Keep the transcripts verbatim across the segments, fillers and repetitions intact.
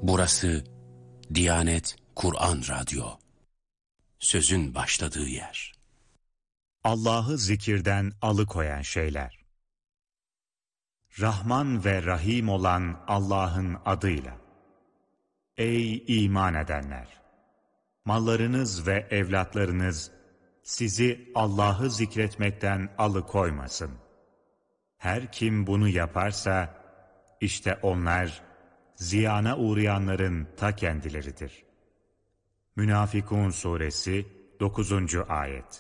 Burası Diyanet Kur'an Radyo. Sözün başladığı yer. Allah'ı zikirden alıkoyan şeyler. Rahman ve Rahim olan Allah'ın adıyla. Ey iman edenler! Mallarınız ve evlatlarınız sizi Allah'ı zikretmekten alıkoymasın. Her kim bunu yaparsa, işte onlar ziyana uğrayanların ta kendileridir. Münafikun Suresi dokuzuncu Ayet.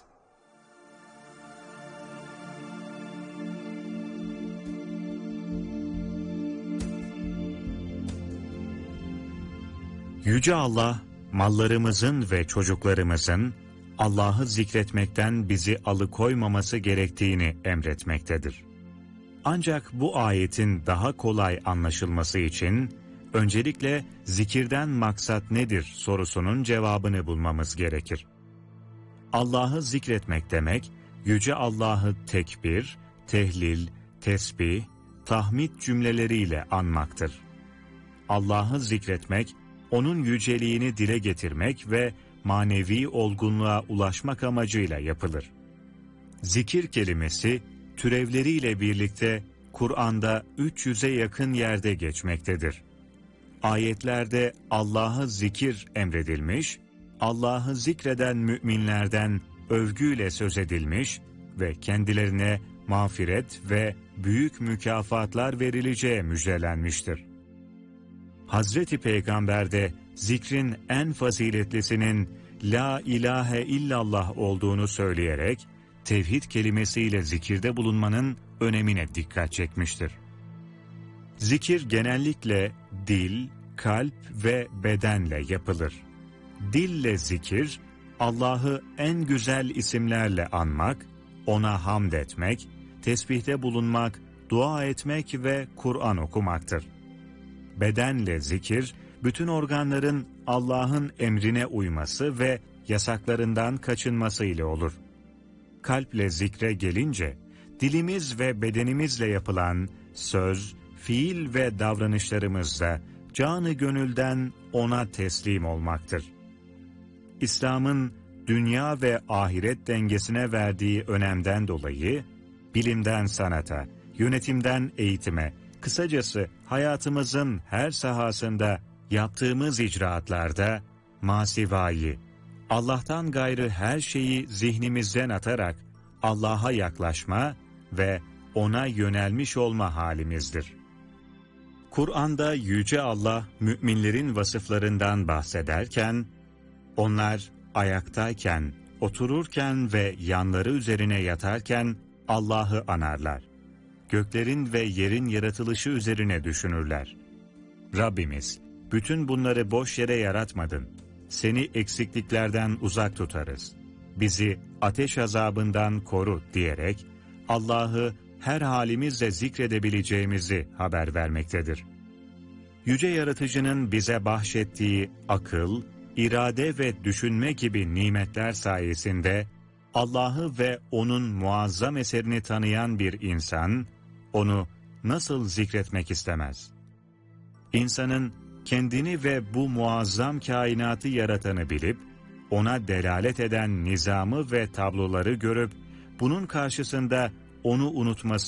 Yüce Allah, mallarımızın ve çocuklarımızın Allah'ı zikretmekten bizi alıkoymaması gerektiğini emretmektedir. Ancak bu ayetin daha kolay anlaşılması için öncelikle zikirden maksat nedir sorusunun cevabını bulmamız gerekir. Allah'ı zikretmek demek, Yüce Allah'ı tekbir, tehlil, tesbih, tahmid cümleleriyle anmaktır. Allah'ı zikretmek, onun yüceliğini dile getirmek ve manevi olgunluğa ulaşmak amacıyla yapılır. Zikir kelimesi, türevleriyle birlikte Kur'an'da üç yüze yakın yerde geçmektedir. Ayetlerde Allah'ı zikir emredilmiş, Allah'ı zikreden müminlerden övgüyle söz edilmiş ve kendilerine mağfiret ve büyük mükafatlar verileceği müjdelenmiştir. Hazreti Peygamber de zikrin en faziletlisinin La ilahe illallah olduğunu söyleyerek, tevhid kelimesiyle zikirde bulunmanın önemine dikkat çekmiştir. Zikir genellikle dil, kalp ve bedenle yapılır. Dille zikir, Allah'ı en güzel isimlerle anmak, ona hamd etmek, tesbihte bulunmak, dua etmek ve Kur'an okumaktır. Bedenle zikir, bütün organların Allah'ın emrine uyması ve yasaklarından kaçınması ile olur. Kalple zikre gelince, dilimiz ve bedenimizle yapılan söz, fiil ve davranışlarımızda canı gönülden ona teslim olmaktır. İslam'ın dünya ve ahiret dengesine verdiği önemden dolayı, bilimden sanata, yönetimden eğitime, kısacası hayatımızın her sahasında yaptığımız icraatlarda masivayı, Allah'tan gayrı her şeyi zihnimizden atarak Allah'a yaklaşma ve ona yönelmiş olma halimizdir. Kur'an'da Yüce Allah müminlerin vasıflarından bahsederken, onlar ayaktayken, otururken ve yanları üzerine yatarken Allah'ı anarlar. Göklerin ve yerin yaratılışı üzerine düşünürler. Rabbimiz, bütün bunları boş yere yaratmadın. Seni eksikliklerden uzak tutarız. Bizi ateş azabından koru diyerek Allah'ı her halimizle zikredebileceğimizi haber vermektedir. Yüce Yaratıcı'nın bize bahşettiği akıl, irade ve düşünme gibi nimetler sayesinde Allah'ı ve O'nun muazzam eserini tanıyan bir insan, O'nu nasıl zikretmek istemez? İnsanın kendini ve bu muazzam kainatı yaratanı bilip, ona delalet eden nizamı ve tabloları görüp, bunun karşısında onu unutması